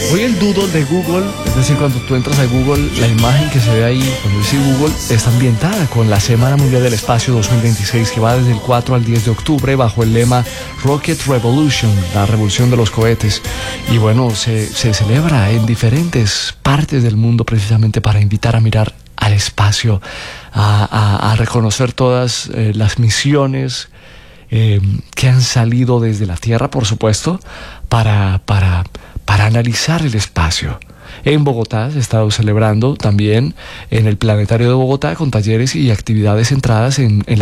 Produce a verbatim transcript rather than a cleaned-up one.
Hoy el doodle de Google, es decir, cuando tú entras a Google, la imagen que se ve ahí cuando dice Google está ambientada con la Semana Mundial del Espacio dos mil veintiséis, que va desde el cuatro al diez de octubre bajo el lema Rocket Revolution, la revolución de los cohetes. Y bueno, se, se celebra en diferentes partes del mundo precisamente para invitar a mirar al espacio, a, a, a reconocer todas eh, las misiones eh, que han salido desde la Tierra, por supuesto, para... para para analizar el espacio. En Bogotá se ha estado celebrando también en el Planetario de Bogotá con talleres y actividades centradas en, en la